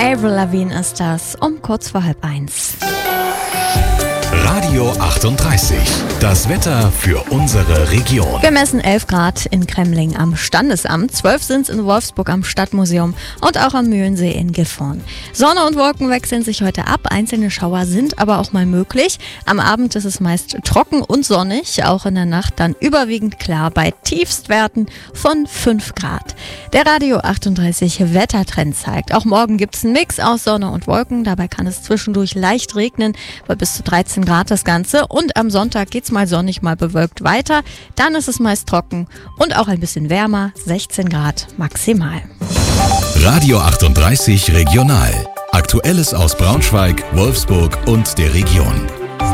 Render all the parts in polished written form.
Avril Lavigne ist das, um kurz vor 12:30. Radio 38, das Wetter für unsere Region. Wir messen 11 Grad in Kremling am Standesamt, 12 sind es in Wolfsburg am Stadtmuseum und auch am Mühlensee in Gifhorn. Sonne und Wolken wechseln sich heute ab, einzelne Schauer sind aber auch mal möglich. Am Abend ist es meist trocken und sonnig, auch in der Nacht dann überwiegend klar bei Tiefstwerten von 5 Grad. Der Radio 38 Wettertrend zeigt, auch morgen gibt es einen Mix aus Sonne und Wolken, dabei kann es zwischendurch leicht regnen, bei bis zu 13 Grad das Ganze, und am Sonntag geht's mal sonnig, mal bewölkt weiter, dann ist es meist trocken und auch ein bisschen wärmer, 16 Grad maximal. Radio 38 Regional. Aktuelles aus Braunschweig, Wolfsburg und der Region.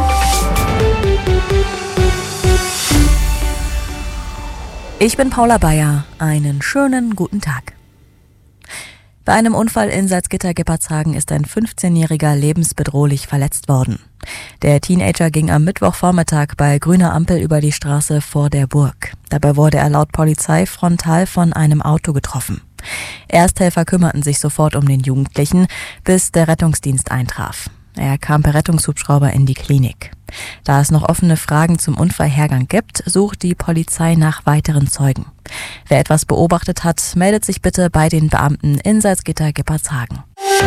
Ich bin Paula Bayer. Einen schönen guten Tag. Bei einem Unfall in Salzgitter-Geppartshagen ist ein 15-Jähriger lebensbedrohlich verletzt worden. Der Teenager ging am Mittwochvormittag bei grüner Ampel über die Straße vor der Burg. Dabei wurde er laut Polizei frontal von einem Auto getroffen. Ersthelfer kümmerten sich sofort um den Jugendlichen, bis der Rettungsdienst eintraf. Er kam per Rettungshubschrauber in die Klinik. Da es noch offene Fragen zum Unfallhergang gibt, sucht die Polizei nach weiteren Zeugen. Wer etwas beobachtet hat, meldet sich bitte bei den Beamten in Salzgitter-Geppartshagen.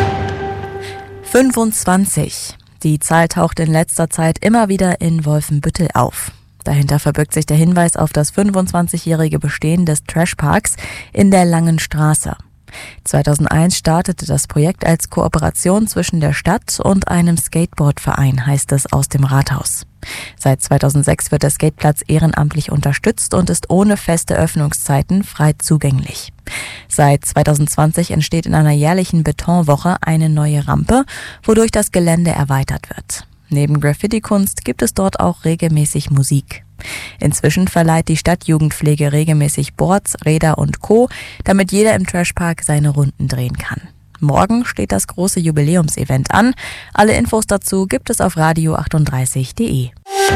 25. Die Zahl taucht in letzter Zeit immer wieder in Wolfenbüttel auf. Dahinter verbirgt sich der Hinweis auf das 25-jährige Bestehen des Trashparks in der Langen Straße. 2001 startete das Projekt als Kooperation zwischen der Stadt und einem Skateboardverein, heißt es aus dem Rathaus. Seit 2006 wird der Skateplatz ehrenamtlich unterstützt und ist ohne feste Öffnungszeiten frei zugänglich. Seit 2020 entsteht in einer jährlichen Betonwoche eine neue Rampe, wodurch das Gelände erweitert wird. Neben Graffiti-Kunst gibt es dort auch regelmäßig Musik. Inzwischen verleiht die Stadtjugendpflege regelmäßig Boards, Räder und Co., damit jeder im Trashpark seine Runden drehen kann. Morgen steht das große Jubiläumsevent an. Alle Infos dazu gibt es auf radio38.de.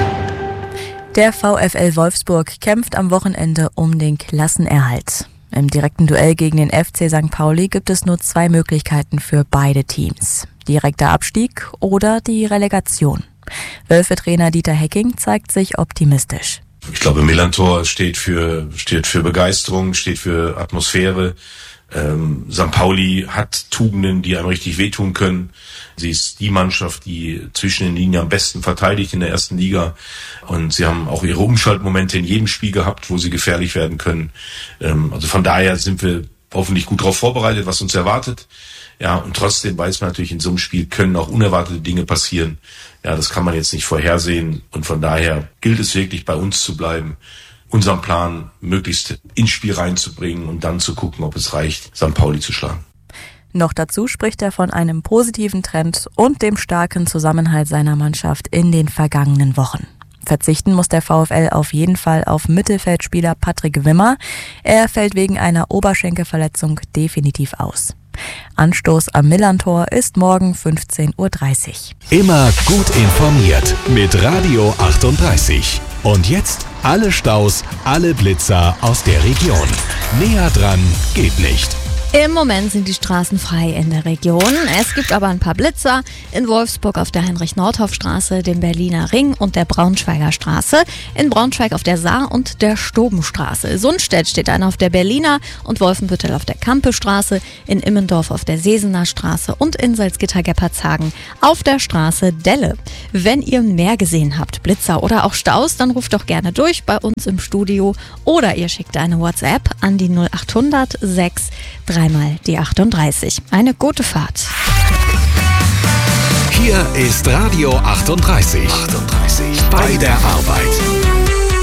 Der VfL Wolfsburg kämpft am Wochenende um den Klassenerhalt. Im direkten Duell gegen den FC St. Pauli gibt es nur 2 Möglichkeiten für beide Teams: direkter Abstieg oder die Relegation. Wölfe-Trainer Dieter Hecking zeigt sich optimistisch. Ich glaube, Millantor steht für Begeisterung, steht für Atmosphäre. St. Pauli hat Tugenden, die einem richtig wehtun können. Sie ist die Mannschaft, die zwischen den Linien am besten verteidigt in der ersten Liga. Und sie haben auch ihre Umschaltmomente in jedem Spiel gehabt, wo sie gefährlich werden können. Also von daher sind wir hoffentlich gut darauf vorbereitet, was uns erwartet. Ja, und trotzdem weiß man natürlich, in so einem Spiel können auch unerwartete Dinge passieren. Ja, das kann man jetzt nicht vorhersehen. Und von daher gilt es wirklich, bei uns zu bleiben, unseren Plan möglichst ins Spiel reinzubringen und dann zu gucken, ob es reicht, St. Pauli zu schlagen. Noch dazu spricht er von einem positiven Trend und dem starken Zusammenhalt seiner Mannschaft in den vergangenen Wochen. Verzichten muss der VfL auf jeden Fall auf Mittelfeldspieler Patrick Wimmer. Er fällt wegen einer Oberschenkelverletzung definitiv aus. Anstoß am Millantor ist morgen 15:30 Uhr. Immer gut informiert mit Radio 38. Und jetzt alle Staus, alle Blitzer aus der Region. Näher dran geht nicht. Im Moment sind die Straßen frei in der Region. Es gibt aber ein paar Blitzer in Wolfsburg auf der Heinrich-Nordhoff-Straße, dem Berliner Ring und der Braunschweiger Straße. In Braunschweig auf der Saar und der Stobenstraße. Sundstedt steht einer auf der Berliner und Wolfenbüttel auf der Kampestraße, in Immendorf auf der Sesener Straße und in Salzgitter-Geppartshagen auf der Straße Delle. Wenn ihr mehr gesehen habt, Blitzer oder auch Staus, dann ruft doch gerne durch bei uns im Studio oder ihr schickt eine WhatsApp an die 0800 6 3 mal die 38. Eine gute Fahrt. Hier ist Radio 38. Bei der Arbeit.